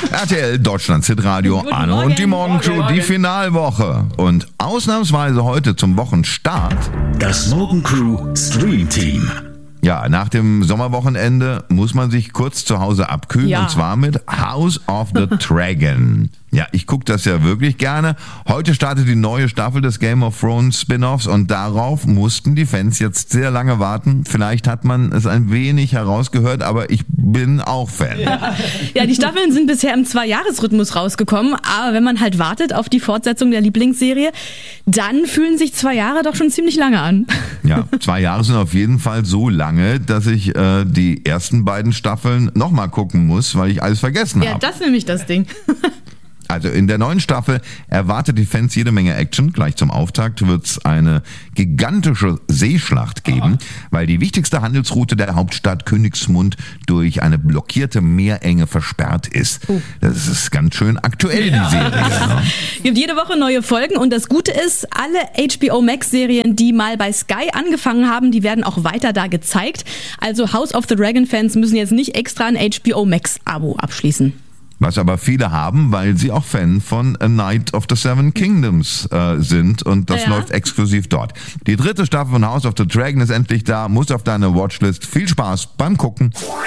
RTL Deutschlands Hitradio, Anne und die Morgencrew, die Finalwoche. Und ausnahmsweise heute zum Wochenstart das Morgencrew Stream Team. Ja, nach dem Sommerwochenende muss man sich kurz zu Hause abkühlen, und zwar mit House of the Dragon. Ja, ich gucke das ja wirklich gerne. Heute startet die neue Staffel des Game of Thrones Spin-Offs und darauf mussten die Fans jetzt sehr lange warten. Vielleicht hat man es ein wenig herausgehört, aber ich bin auch Fan. Ja, die Staffeln sind bisher im 2-Jahres-Rhythmus rausgekommen, aber wenn man halt wartet auf die Fortsetzung der Lieblingsserie, dann fühlen sich 2 Jahre doch schon ziemlich lange an. Ja, 2 Jahre sind auf jeden Fall so lange, dass ich die ersten beiden Staffeln nochmal gucken muss, weil ich alles vergessen habe. Ja, das ist nämlich das Ding. Also in der neuen Staffel erwartet die Fans jede Menge Action. Gleich zum Auftakt wird es eine gigantische Seeschlacht geben, weil die wichtigste Handelsroute der Hauptstadt Königsmund durch eine blockierte Meerenge versperrt ist. Das ist ganz schön aktuell, die Serie. Ne? Gibt jede Woche neue Folgen und das Gute ist, alle HBO Max Serien, die mal bei Sky angefangen haben, die werden auch weiter da gezeigt. Also House of the Dragon Fans müssen jetzt nicht extra ein HBO Max Abo abschließen. Was aber viele haben, weil sie auch Fan von A Night of the Seven Kingdoms sind und das läuft exklusiv dort. Die 3. Staffel von House of the Dragon ist endlich da, muss auf deine Watchlist. Viel Spaß beim Gucken.